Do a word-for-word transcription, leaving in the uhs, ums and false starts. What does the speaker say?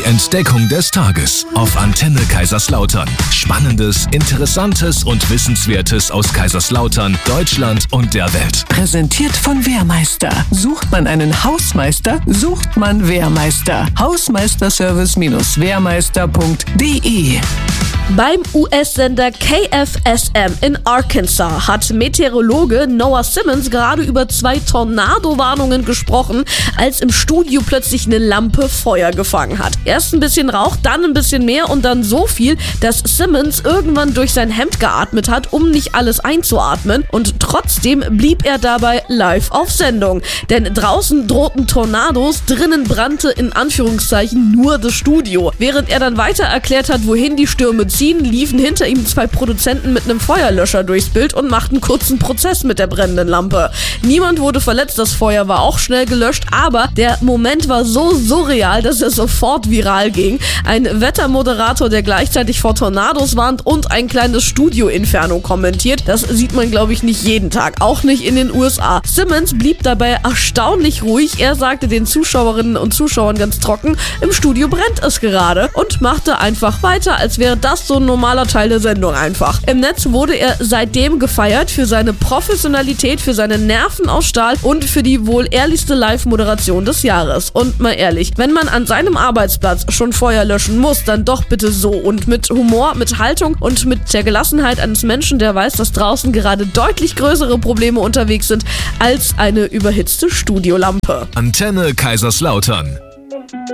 Die Entdeckung des Tages auf Antenne Kaiserslautern. Spannendes, Interessantes und Wissenswertes aus Kaiserslautern, Deutschland und der Welt. Präsentiert von Wehrmeister. Sucht man einen Hausmeister, sucht man Wehrmeister. Hausmeisterservice Wehrmeister punkt de. Beim U S-Sender K F S M in Arkansas hat Meteorologe Noah Simmons gerade über zwei Tornado-Warnungen gesprochen, als im Studio plötzlich eine Lampe Feuer gefangen hat. Erst ein bisschen Rauch, dann ein bisschen mehr und dann so viel, dass Simmons irgendwann durch sein Hemd geatmet hat, um nicht alles einzuatmen. Und trotzdem blieb er dabei live auf Sendung. Denn draußen drohten Tornados, drinnen brannte in Anführungszeichen nur das Studio. Während er dann weiter erklärt hat, wohin die Stürme ziehen, liefen hinter ihm zwei Produzenten mit einem Feuerlöscher durchs Bild und machten kurzen Prozess mit der brennenden Lampe. Niemand wurde verletzt, das Feuer war auch schnell gelöscht, aber der Moment war so surreal, dass er sofort viral ging. Ein Wettermoderator, der gleichzeitig vor Tornados warnt und ein kleines Studio-Inferno kommentiert, das sieht man, glaube ich, nicht jeden Tag, auch nicht in den U S A. Simmons blieb dabei erstaunlich ruhig. Er sagte den Zuschauerinnen und Zuschauern ganz trocken, im Studio brennt es gerade, und machte einfach weiter, als wäre das so ein normaler Teil der Sendung einfach. Im Netz wurde er seitdem gefeiert für seine Professionalität, für seine Nerven aus Stahl und für die wohl ehrlichste Live-Moderation des Jahres. Und mal ehrlich, wenn man an seinem Arbeitsplatz schon Feuer löschen muss, dann doch bitte so und mit Humor, mit Haltung und mit der Gelassenheit eines Menschen, der weiß, dass draußen gerade deutlich größere Probleme unterwegs sind als eine überhitzte Studiolampe. Antenne Kaiserslautern.